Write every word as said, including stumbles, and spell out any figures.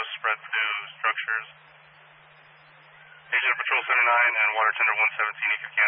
spread to structures. Agent of Patrol seventy-nine and Water Tender one seventeen, if you can.